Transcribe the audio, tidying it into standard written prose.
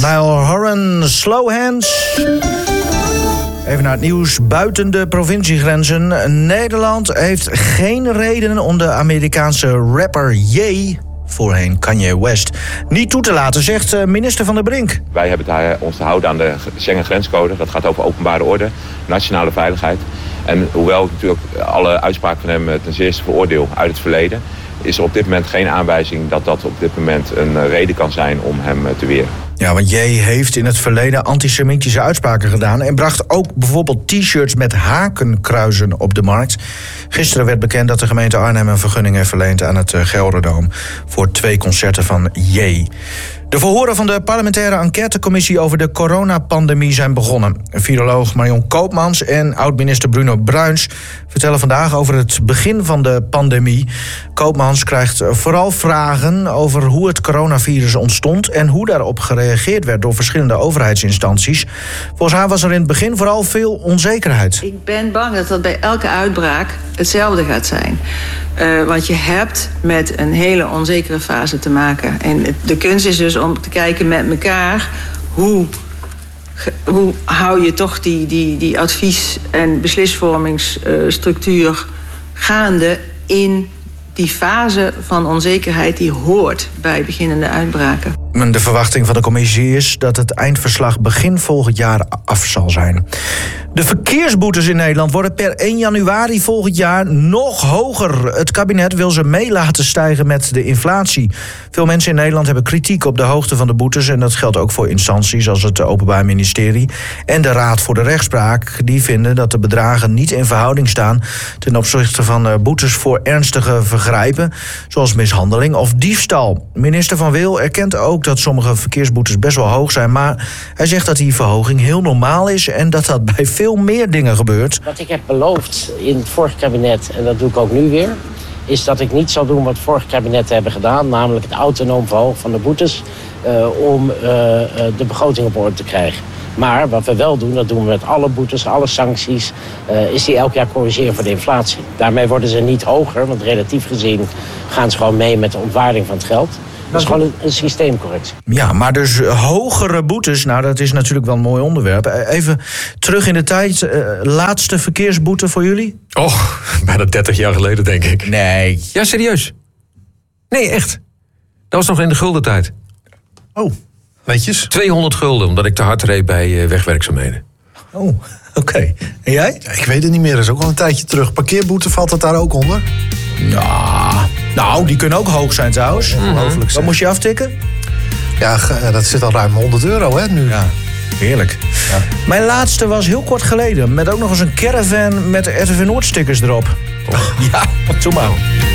Niall Horan, Slow Hands. Even naar het nieuws buiten de provinciegrenzen. Nederland heeft geen reden om de Amerikaanse rapper Ye, voorheen Kanye West, niet toe te laten, zegt minister Van der Brink. Wij hebben ons te houden aan de Schengen-grenscode. Dat gaat over openbare orde, nationale veiligheid. En hoewel ik natuurlijk alle uitspraken van hem ten zeerste veroordeel uit het verleden, is er op dit moment geen aanwijzing dat dat op dit moment een reden kan zijn om hem te weren. Ja, want Ye heeft in het verleden antisemitische uitspraken gedaan en bracht ook bijvoorbeeld t-shirts met hakenkruizen op de markt. Gisteren werd bekend dat de gemeente Arnhem een vergunning heeft verleend aan het Gelderdoom voor 2 concerten van Ye. De verhoren van de parlementaire enquêtecommissie over de coronapandemie zijn begonnen. Viroloog Marion Koopmans en oud-minister Bruno Bruins vertellen vandaag over het begin van de pandemie. Koopmans krijgt vooral vragen over hoe het coronavirus ontstond en hoe daarop gereageerd werd door verschillende overheidsinstanties. Volgens haar was er in het begin vooral veel onzekerheid. Ik ben bang dat dat bij elke uitbraak hetzelfde gaat zijn. Want je hebt met een hele onzekere fase te maken. En de kunst is dus om te kijken met elkaar hoe hou je toch die advies- en beslisvormingsstructuur gaande in die fase van onzekerheid die hoort bij beginnende uitbraken. De verwachting van de commissie is dat het eindverslag begin volgend jaar af zal zijn. De verkeersboetes in Nederland worden per 1 januari volgend jaar nog hoger. Het kabinet wil ze mee laten stijgen met de inflatie. Veel mensen in Nederland hebben kritiek op de hoogte van de boetes en dat geldt ook voor instanties als het Openbaar Ministerie en de Raad voor de Rechtspraak. Die vinden dat de bedragen niet in verhouding staan ten opzichte van boetes voor ernstige vergrijpen, zoals mishandeling of diefstal. Minister Van Wil erkent ook dat sommige verkeersboetes best wel hoog zijn, maar hij zegt dat die verhoging heel normaal is en dat dat bij veel meer dingen gebeurt. Wat ik heb beloofd in het vorige kabinet, en dat doe ik ook nu weer, is dat ik niet zal doen wat het vorige kabinet hebben gedaan, namelijk het autonoom verhogen van de boetes om de begroting op orde te krijgen. Maar wat we wel doen, dat doen we met alle boetes, alle sancties, is die elk jaar corrigeren voor de inflatie. Daarmee worden ze niet hoger, want relatief gezien gaan ze gewoon mee met de ontwaarding van het geld. Dat is gewoon een systeemcorrectie. Ja, maar dus hogere boetes, nou dat is natuurlijk wel een mooi onderwerp. Even terug in de tijd, laatste verkeersboete voor jullie? Oh, bijna 30 jaar geleden denk ik. Nee. Ja, serieus. Nee, echt. Dat was nog in de guldentijd. Oh, netjes. 200 gulden, omdat ik te hard reed bij wegwerkzaamheden. Oh, oké. En jij? Ja, ik weet het niet meer, dat is ook al een tijdje terug. Parkeerboete, valt dat daar ook onder? Ja, nou, die kunnen ook hoog zijn trouwens. Ongelooflijk. Wat moest je aftikken? Ja, dat zit al ruim €100 hè, nu. Ja, heerlijk. Ja. Mijn laatste was heel kort geleden. Met ook nog eens een caravan met RTV Noord stickers erop. Oh. Ja, doe maar.